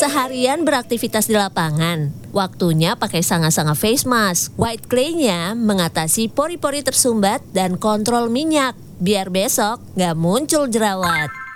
seharian beraktivitas di lapangan, waktunya pakai sanga-sanga face mask. White clay-nya mengatasi pori-pori tersumbat dan kontrol minyak, biar besok nggak muncul jerawat.